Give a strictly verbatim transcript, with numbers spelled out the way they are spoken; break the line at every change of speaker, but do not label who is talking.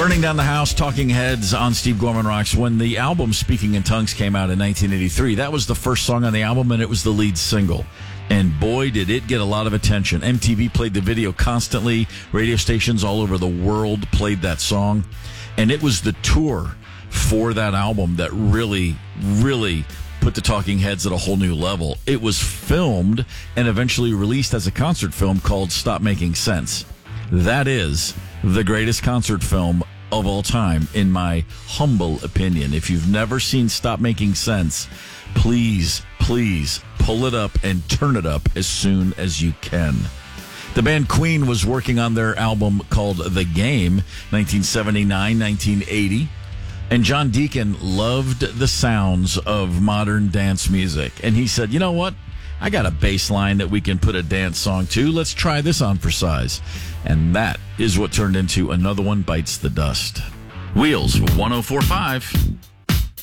Burning Down the House, Talking Heads on Steve Gorman Rocks. When the album Speaking in Tongues came out in nineteen eighty-three, that was the first song on the album, and it was the lead single. And boy, did it get a lot of attention. M T V played the video constantly. Radio stations all over the world played that song. And it was the tour for that album that really, really put the Talking Heads at a whole new level. It was filmed and eventually released as a concert film called Stop Making Sense. That is the greatest concert film of all time, in my humble opinion. If you've never seen Stop Making Sense, please, please pull it up and turn it up as soon as you can. The band Queen was working on their album called The Game, nineteen seventy-nine, nineteen eighty. And John Deacon loved the sounds of modern dance music. And he said, you know what? I got a bass line that we can put a dance song to. Let's try this on for size. And that is what turned into Another One Bites the Dust. Wheels one oh four point five.